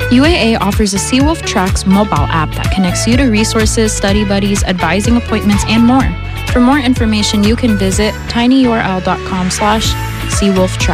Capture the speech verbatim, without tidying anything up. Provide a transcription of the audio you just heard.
U A A offers a Seawolf Tracks mobile app that connects you to resources, study buddies, advising appointments, and more. For more information, you can visit tinyurl.com slash seawolftracks.